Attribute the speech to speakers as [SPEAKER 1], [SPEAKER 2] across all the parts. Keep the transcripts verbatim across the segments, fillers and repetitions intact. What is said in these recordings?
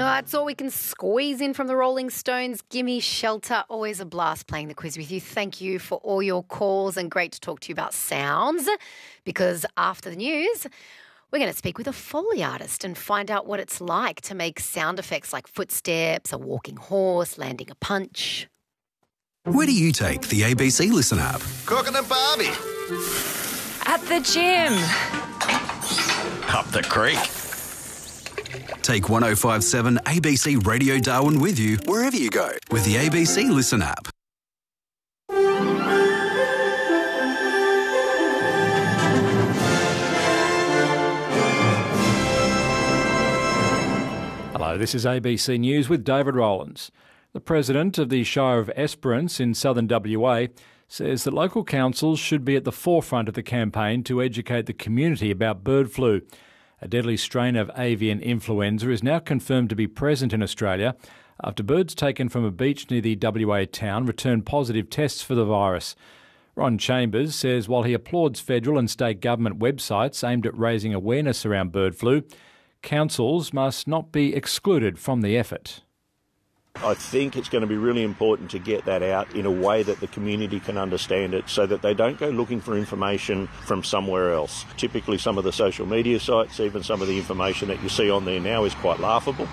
[SPEAKER 1] that's all we can squeeze in from the Rolling Stones. Gimme Shelter. Always a blast playing the quiz with you. Thank you for all your calls and great to talk to you about sounds, because after the news, we're going to speak with a Foley artist and find out what it's like to make sound effects like footsteps, a walking horse, landing a punch.
[SPEAKER 2] Where do you take the A B C Listen app?
[SPEAKER 3] Cooking and Barbie.
[SPEAKER 4] At the gym.
[SPEAKER 3] Up the creek.
[SPEAKER 2] Take one oh five point seven A B C Radio Darwin with you wherever you go with the A B C Listen app.
[SPEAKER 5] Hello, this is A B C News with David Rowlands. The President of the Shire of Esperance in southern W A says that local councils should be at the forefront of the campaign to educate the community about bird flu. A deadly strain of avian influenza is now confirmed to be present in Australia after birds taken from a beach near the W A town returned positive tests for the virus. Ron Chambers says while he applauds federal and state government websites aimed at raising awareness around bird flu, councils must not be excluded from the effort.
[SPEAKER 6] I think it's going to be really important to get that out in a way that the community can understand it so that they don't go looking for information from somewhere else. Typically some of the social media sites, even some of the information that you see on there now is quite laughable.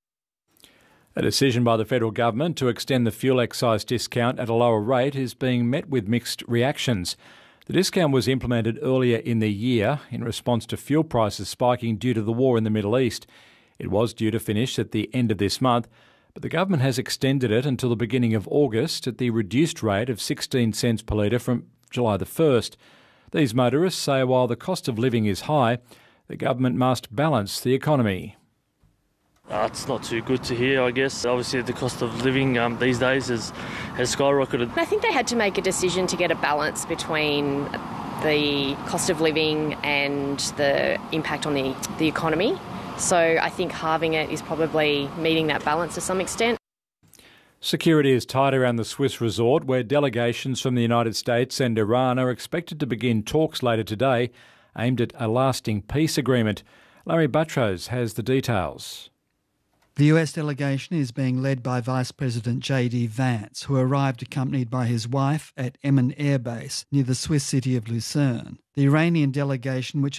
[SPEAKER 5] A decision by the federal government to extend the fuel excise discount at a lower rate is being met with mixed reactions. The discount was implemented earlier in the year in response to fuel prices spiking due to the war in the Middle East. It was due to finish at the end of this month, but the government has extended it until the beginning of August at the reduced rate of sixteen cents per litre from July the first. These motorists say while the cost of living is high, the government must balance the economy.
[SPEAKER 7] Uh, it's not too good to hear, I guess. Obviously, the cost of living um, these days has, has skyrocketed.
[SPEAKER 8] I think they had to make a decision to get a balance between the cost of living and the impact on the, the economy. So I think halving it is probably meeting that balance to some extent.
[SPEAKER 5] Security is tight around the Swiss resort, where delegations from the United States and Iran are expected to begin talks later today aimed at a lasting peace agreement. Larry Buttrose has the details.
[SPEAKER 9] The U S delegation is being led by Vice President J D Vance, who arrived accompanied by his wife at Emmen Air Base near the Swiss city of Lucerne. The Iranian delegation, which